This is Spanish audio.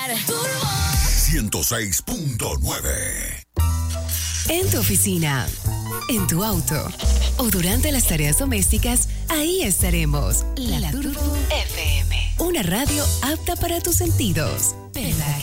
Turbo 106.9. En tu oficina, en tu auto o durante las tareas domésticas, ahí estaremos. La Turbo FM. Una radio apta para tus sentidos. ¿Verdad?